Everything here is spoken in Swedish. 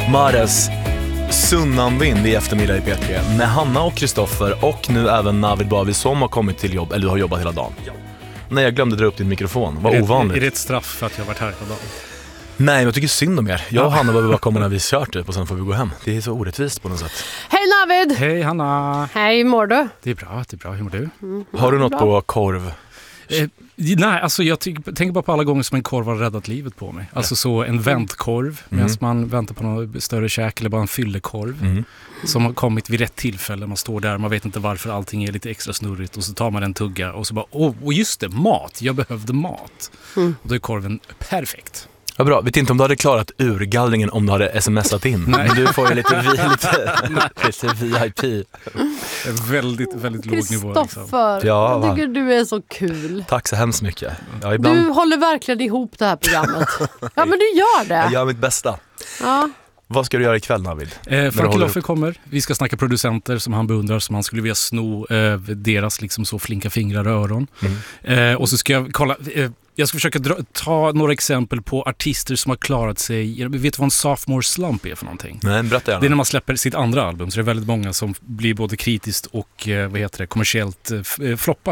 Mares Sunnanvind i eftermiddag i P3 med Hanna och Kristoffer och nu även Navid Bavi som har kommit till jobb, eller du har jobbat hela dagen. Ja. Nej, jag glömde dra upp din mikrofon. Vad ovanligt. Är det ett straff för att jag har varit här hela dagen? Nej, men jag tycker synd om er. Jag och Hanna behöver bara komma när vi kört typ och sen får vi gå hem. Det är så orättvist på något sätt. Hej Navid! Hej Hanna! Hej, mår du? Det är bra. Hur mår du? Har du något på korv? Nej, alltså jag tänker bara på alla gånger som en korv har räddat livet på mig. Alltså så en väntkorv medan man väntar på något större käk eller bara en fyllekorv som har kommit vid rätt tillfälle. Man står där, man vet inte varför allting är lite extra snurrigt och så tar man en tugga och så bara, och just det, mat. Jag behövde mat. Och då är korven perfekt. Ja, bra. Vet inte om du hade klarat urgallringen om du hade smsat in. Nej. Men du får ju lite VIP. Väldigt, väldigt låg nivå. Kristoffer, Ja, jag tycker du är så kul. Tack så hemskt mycket. Ja, ibland... Du håller verkligen ihop det här programmet. Ja, men du gör det. Jag gör mitt bästa. Ja. Vad ska du göra ikväll, Navid? Frank Loffe kommer. Vi ska snacka producenter som han beundrar, som han skulle vilja sno deras liksom så flinka fingrar och öron. Och så ska jag kolla... Jag ska försöka ta några exempel på artister som har klarat sig. Vet du vad en sophomore slump är för någonting? Nej, berätta gärna. Det är när man släpper sitt andra album, så det är väldigt många som blir både kritiskt och kommersiellt floppar.